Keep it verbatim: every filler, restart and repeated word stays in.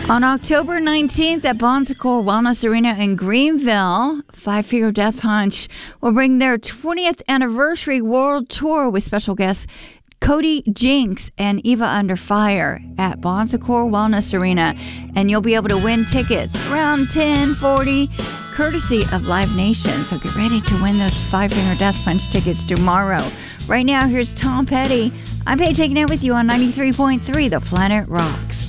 On October nineteenth at Bon Secours Wellness Arena in Greenville, Five Finger Death Punch will bring their twentieth anniversary world tour with special guests Cody Jinks and Eva Under Fire at Bon Secours Wellness Arena. And you'll be able to win tickets around ten forty, courtesy of Live Nation. So get ready to win those Five Finger Death Punch tickets tomorrow. Right now, here's Tom Petty. I'm Paige taking it with you on ninety-three point three The Planet Rocks.